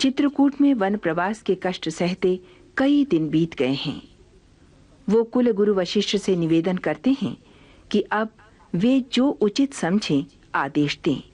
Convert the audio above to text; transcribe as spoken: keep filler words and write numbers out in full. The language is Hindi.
चित्रकूट में वन प्रवास के कष्ट सहते कई दिन बीत गए हैं। वो कुल गुरु वशिष्ठ से निवेदन करते हैं कि अब वे जो उचित समझें आदेश दें।